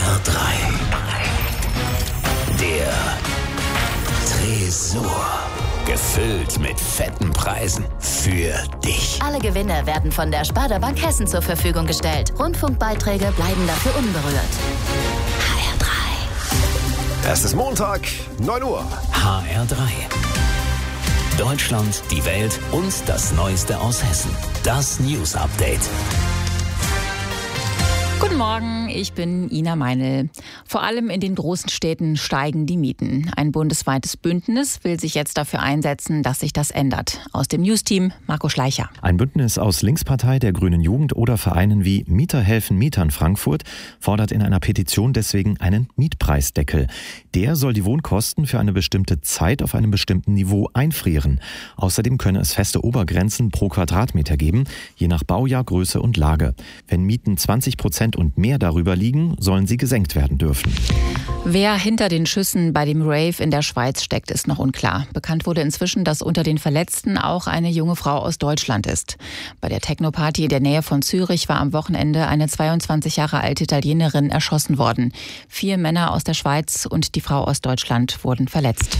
HR3. Der Tresor. Gefüllt mit fetten Preisen für dich. Alle Gewinne werden von der Sparda Bank Hessen zur Verfügung gestellt. Rundfunkbeiträge bleiben dafür unberührt. HR3. Es ist Montag, 9 Uhr. HR3. Deutschland, die Welt und das Neueste aus Hessen. Das News Update. Guten Morgen, ich bin Ina Meinl. Vor allem in den großen Städten steigen die Mieten. Ein bundesweites Bündnis will sich jetzt dafür einsetzen, dass sich das ändert. Aus dem News-Team Marco Schleicher. Ein Bündnis aus Linkspartei, der Grünen Jugend oder Vereinen wie Mieter helfen Mietern Frankfurt fordert in einer Petition deswegen einen Mietpreisdeckel. Der soll die Wohnkosten für eine bestimmte Zeit auf einem bestimmten Niveau einfrieren. Außerdem könne es feste Obergrenzen pro Quadratmeter geben, je nach Baujahr, Größe und Lage. Wenn Mieten 20% und mehr darüber liegen, sollen sie gesenkt werden dürfen. Wer hinter den Schüssen bei dem Rave in der Schweiz steckt, ist noch unklar. Bekannt wurde inzwischen, dass unter den Verletzten auch eine junge Frau aus Deutschland ist. Bei der Techno-Party in der Nähe von Zürich war am Wochenende eine 22 Jahre alte Italienerin erschossen worden. 4 Männer aus der Schweiz und die Frau aus Deutschland wurden verletzt.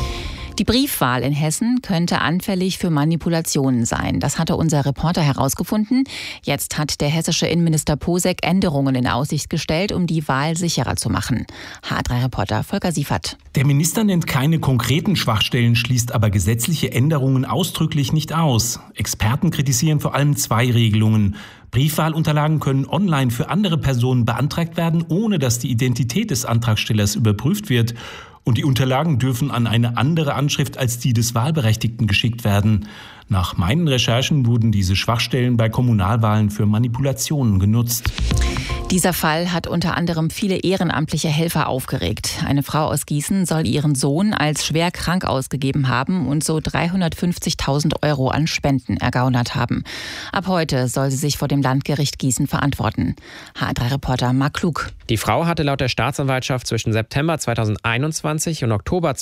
Die Briefwahl in Hessen könnte anfällig für Manipulationen sein. Das hatte unser Reporter herausgefunden. Jetzt hat der hessische Innenminister Posek Änderungen in Aussicht gestellt, um die Wahl sicherer zu machen. HR3-Reporter Volker Siefert. Der Minister nennt keine konkreten Schwachstellen, schließt aber gesetzliche Änderungen ausdrücklich nicht aus. Experten kritisieren vor allem 2 Regelungen. Briefwahlunterlagen können online für andere Personen beantragt werden, ohne dass die Identität des Antragstellers überprüft wird. Und die Unterlagen dürfen an eine andere Anschrift als die des Wahlberechtigten geschickt werden. Nach meinen Recherchen wurden diese Schwachstellen bei Kommunalwahlen für Manipulationen genutzt. Dieser Fall hat unter anderem viele ehrenamtliche Helfer aufgeregt. Eine Frau aus Gießen soll ihren Sohn als schwer krank ausgegeben haben und so 350.000 € an Spenden ergaunert haben. Ab heute soll sie sich vor dem Landgericht Gießen verantworten. HR3-Reporter Marc Klug. Die Frau hatte laut der Staatsanwaltschaft zwischen September 2021 und Oktober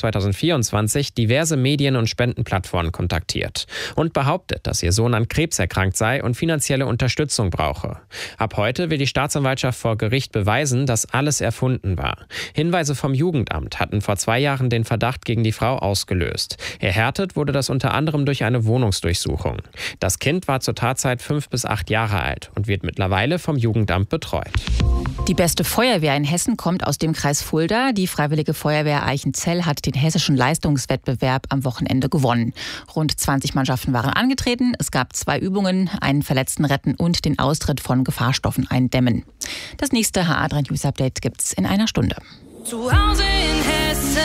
2024 diverse Medien- und Spendenplattformen kontaktiert und behauptet, dass ihr Sohn an Krebs erkrankt sei und finanzielle Unterstützung brauche. Ab heute will die Staatsanwaltschaft vor Gericht beweisen, dass alles erfunden war. Hinweise vom Jugendamt hatten vor 2 Jahren den Verdacht gegen die Frau ausgelöst. Erhärtet wurde das unter anderem durch eine Wohnungsdurchsuchung. Das Kind war zur Tatzeit 5 bis 8 Jahre alt und wird mittlerweile vom Jugendamt betreut. Die beste Feuerwehr in Hessen kommt aus dem Kreis Fulda. Die Freiwillige Feuerwehr Eichenzell hat den hessischen Leistungswettbewerb am Wochenende gewonnen. Rund 20 Mannschaften waren angetreten. Es gab 2 Übungen, einen Verletzten retten und den Austritt von Gefahrstoffen eindämmen. Das nächste HR3 News Update gibt's in einer Stunde. Zu Hause in Hessen.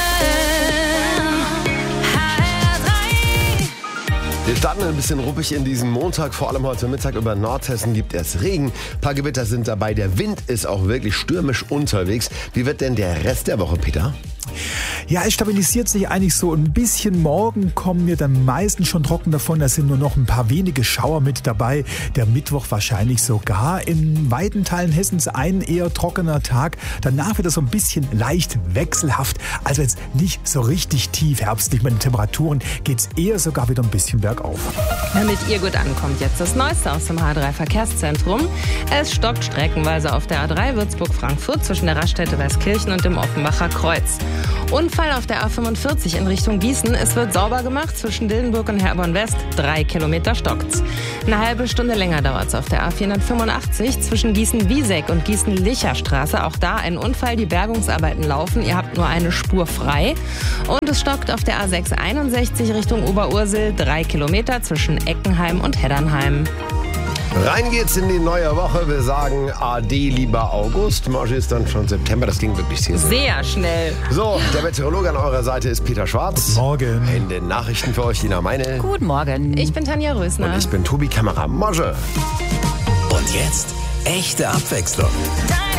Wir starten ein bisschen ruppig in diesen Montag. Vor allem heute Mittag über Nordhessen gibt es Regen. Ein paar Gewitter sind dabei. Der Wind ist auch wirklich stürmisch unterwegs. Wie wird denn der Rest der Woche, Peter? Ja, es stabilisiert sich eigentlich so ein bisschen. Morgen kommen wir dann meistens schon trocken davon. Da sind nur noch ein paar wenige Schauer mit dabei. Der Mittwoch wahrscheinlich sogar. In weiten Teilen Hessens ein eher trockener Tag. Danach wird es so ein bisschen leicht wechselhaft. Also jetzt nicht so richtig tief herbstlich. Mit den Temperaturen geht es eher sogar wieder ein bisschen bergauf. Damit ihr gut ankommt, jetzt das Neueste aus dem H3 Verkehrszentrum. Es stockt streckenweise auf der A3 Würzburg-Frankfurt zwischen der Raststätte Weißkirchen und dem Offenbacher Kreuz. Unfall auf der A45 in Richtung Gießen. Es wird sauber gemacht zwischen Dillenburg und Herborn West. 3 Kilometer stockt's. Eine halbe Stunde länger dauert's auf der A485 zwischen Gießen-Wieseck und Gießen-Licher-Straße. Auch da ein Unfall. Die Bergungsarbeiten laufen. Ihr habt nur eine Spur frei. Und es stockt auf der A661 Richtung Oberursel. 3 Kilometer zwischen Eckenheim und Heddernheim. Rein geht's in die neue Woche. Wir sagen Ade, lieber August. Morgen ist dann schon September. Das ging wirklich sehr schnell. So, der Meteorologe an eurer Seite ist Peter Schwarz. Guten Morgen. In den Nachrichten für euch Ina Meinl. Guten Morgen. Ich bin Tanja Rösner. Und ich bin Tobi Kamera. Morgen. Und jetzt echte Abwechslung.